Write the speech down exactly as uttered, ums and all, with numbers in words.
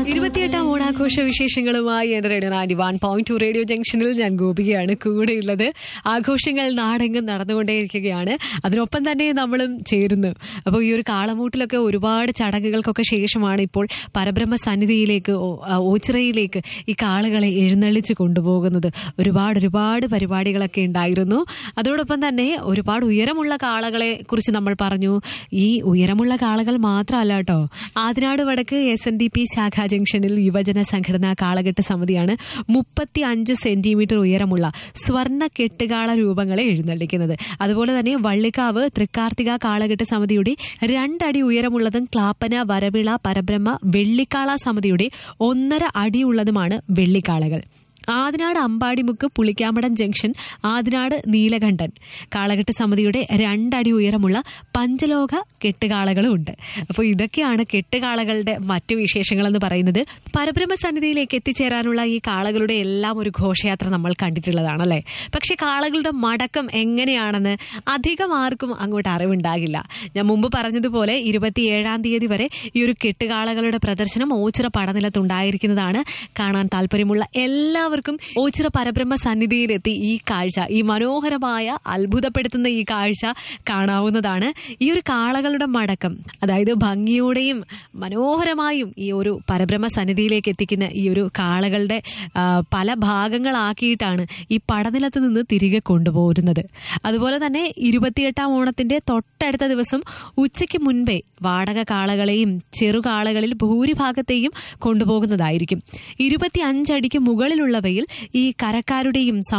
ഇരുപത്തിയെട്ടാം ഓണാഘോഷ വിശേഷങ്ങളുമായി എന്റെ radio ninety one point two radio ജംഗ്ഷനിൽ ഞാൻ ഗോപികയാണ് കൂടെയുള്ളത്. ആഘോഷങ്ങൾ നാടെങ്ങും നടന്നുകൊണ്ടേയിരിക്കുകയാണ്. അതിനൊപ്പം തന്നെ നമ്മളും ചേരുന്നു. അപ്പോൾ ഈ ഒരു കാളമൂട്ടിലൊക്കെ ഒരുപാട് ചടങ്ങുകൾക്കൊക്കെ ശേഷമാണ് ഇപ്പോൾ പരബ്രഹ്മ സന്നിധിയിലേക്ക് ഓച്ചിറയിലേക്ക് ഈ കാളകളെ എഴുന്നള്ളിച്ച് കൊണ്ടുപോകുന്നത്. ഒരുപാട് ഒരുപാട് പരിപാടികളൊക്കെ ഉണ്ടായിരുന്നു. അതോടൊപ്പം തന്നെ ഒരുപാട് ഉയരമുള്ള കാളകളെ കുറിച്ച് നമ്മൾ പറഞ്ഞു. ഈ ഉയരമുള്ള കാളകൾ മാത്രമല്ല കേട്ടോ, ആദിനാട് വടക്ക് എസ് എൻ ഡി പി ശാഖാ ജംഗ്ഷനിൽ യുവജന സംഘടനാ കാളകെട്ട് സമിതിയാണ് മുപ്പത്തി അഞ്ച് സെന്റിമീറ്റർ ഉയരമുള്ള സ്വർണ്ണ കെട്ടുകാള രൂപങ്ങളെ എഴുന്നള്ളിക്കുന്നത്. അതുപോലെ തന്നെ വള്ളിക്കാവ് തൃക്കാർത്തിക കാളകെട്ട് സമിതിയുടെ രണ്ടടി ഉയരമുള്ളതും ക്ലാപ്പന വരവിള പരബ്രഹ്മ വെള്ളിക്കാള സമിതിയുടെ ഒന്നര അടിയുള്ളതുമാണ് വെള്ളിക്കാളകൾ. ആദിനാട് അമ്പാടിമുക്ക് പുളിക്കാമടം ജംഗ്ഷൻ ആദിനാട് നീലകണ്ഠൻ കാളകെട്ട് സമിതിയുടെ രണ്ടടി ഉയരമുള്ള പഞ്ചലോക കെട്ടുകാളകളും ഉണ്ട്. അപ്പോൾ ഇതൊക്കെയാണ് കെട്ടുകാളകളുടെ മറ്റു വിശേഷങ്ങളെന്ന് പറയുന്നത്. പരബ്രഹ്മ സന്നിധിയിലേക്ക് എത്തിച്ചേരാനുള്ള ഈ കാളകളുടെ എല്ലാം ഒരു ഘോഷയാത്ര നമ്മൾ കണ്ടിട്ടുള്ളതാണല്ലേ. പക്ഷെ കാളകളുടെ മടക്കം എങ്ങനെയാണെന്ന് അധികം ആർക്കും അങ്ങോട്ട് അറിവുണ്ടാകില്ല. ഞാൻ മുമ്പ് പറഞ്ഞതുപോലെ ഇരുപത്തിയേഴാം തീയതി വരെ ഈ ഒരു കെട്ടുകാളകളുടെ പ്രദർശനം ഓച്ചിറ പടനിലത്തുണ്ടായിരിക്കുന്നതാണ്. കാണാൻ താല്പര്യമുള്ള എല്ലാ ും ഓച്ചിറ പരബ്രഹ്മ സന്നിധിയിലെത്തി ഈ കാഴ്ച, ഈ മനോഹരമായ അത്ഭുതപ്പെടുത്തുന്ന ഈ കാഴ്ച കാണാവുന്നതാണ്. ഈ ഒരു കാളകളുടെ മടക്കം, അതായത് ഭംഗിയോടെയും മനോഹരമായും ഈ ഒരു പരബ്രഹ്മ സന്നിധിയിലേക്ക് എത്തിക്കുന്ന ഈ ഒരു കാളകളുടെ പല ഭാഗങ്ങളാക്കിയിട്ടാണ് ഈ പടനിലത്ത് നിന്ന് തിരികെ കൊണ്ടുപോരുന്നത്. അതുപോലെ തന്നെ ഇരുപത്തിയെട്ടാം ഓണത്തിന്റെ തൊട്ടടുത്ത ദിവസം ഉച്ചയ്ക്ക് മുൻപേ വാടക കാളകളെയും ചെറുകാളകളിൽ ഭൂരിഭാഗത്തെയും കൊണ്ടുപോകുന്നതായിരിക്കും. ഇരുപത്തി അഞ്ചടിക്ക് മുകളിലുള്ളവയിൽ ഈ കരക്കാരുടെയും